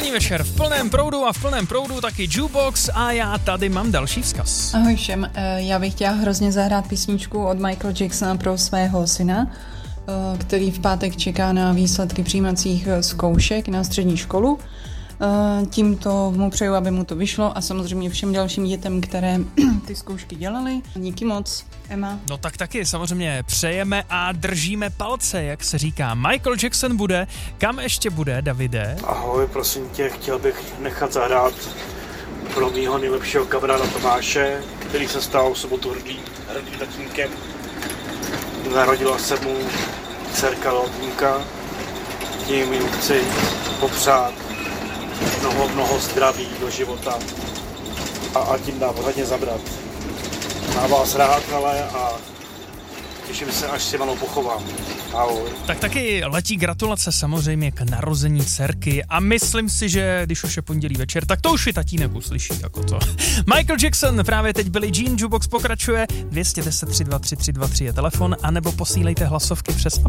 Pondělní večer v plném proudu a v plném proudu taky Jukebox a já tady mám další vzkaz. Ahoj všem, já bych chtěla hrozně zahrát písničku od Michaela Jacksona pro svého syna, který v pátek čeká na výsledky přijímacích zkoušek na střední školu. Tímto mu přeju, aby mu to vyšlo a samozřejmě všem dalším dětem, které ty zkoušky dělaly. Díky moc, Emma. No tak taky samozřejmě přejeme a držíme palce, jak se říká. Michael Jackson bude, kam ještě bude, Davide? Ahoj, prosím tě, chtěl bych nechat zahrát pro mýho nejlepšího kamaráda Tomáše, který se stal v sobotu hrdým tatínkem. Narodila se mu dcerka Lotníka. Tím jim chci popřát mnoho zdraví do života a tím dám hodně zabrat. Má vás rád, ale a těším se, až si malou pochovám. Ahoj. Tak taky letí gratulace samozřejmě k narození dcerky a myslím si, že když už je pondělí večer, tak to už i tatínek uslyší jako to. Michael Jackson, právě teď Billie Jean, Jukebox pokračuje, 210 323 323 je telefon, anebo posílejte hlasovky přes